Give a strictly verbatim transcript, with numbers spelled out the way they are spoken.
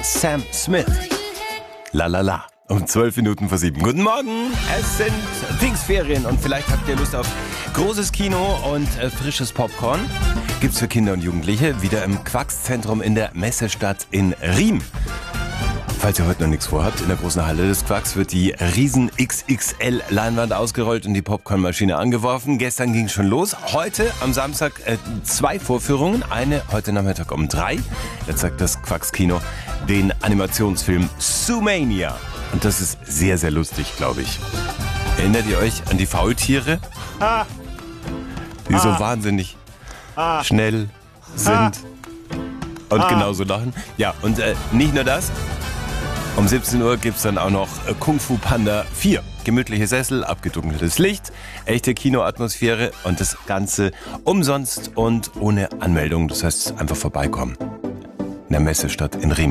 Sam Smith. La la la. Um zwölf Minuten vor sieben. Guten Morgen. Es sind Pfingstferien und vielleicht habt ihr Lust auf großes Kino und äh, frisches Popcorn. Gibt's für Kinder und Jugendliche wieder im Quacks-Zentrum in der Messestadt in Riem. Falls ihr heute noch nichts vorhabt, in der großen Halle des Quacks wird die riesen X X L-Leinwand ausgerollt und die Popcornmaschine angeworfen. Gestern ging schon los. Heute am Samstag äh, zwei Vorführungen. Eine heute Nachmittag um drei. Da zeigt das Quacks-Kino den Animationsfilm Zoomania. Und das ist sehr, sehr lustig, glaube ich. Erinnert ihr euch an die Faultiere? Ah. Die so Ah. wahnsinnig Ah. schnell sind Ah. und Ah. genauso lachen. Ja, und äh, nicht nur das. Um siebzehn Uhr gibt's dann auch noch äh, Kung Fu Panda vier. Gemütliche Sessel, abgedunkeltes Licht, echte Kinoatmosphäre und das Ganze umsonst und ohne Anmeldung. Das heißt, einfach vorbeikommen. In der Messestadt in Riem.